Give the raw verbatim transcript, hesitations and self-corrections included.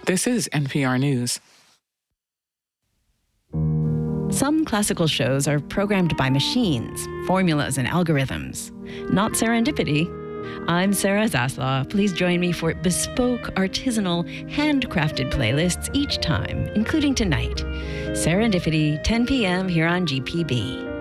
This is N P R News. Some classical shows are programmed by machines, formulas, and algorithms. Not serendipity. I'm Sarah Zaslaw. Please join me for bespoke, artisanal, handcrafted playlists each time, including tonight. Serendipity, ten p.m. here on G P B.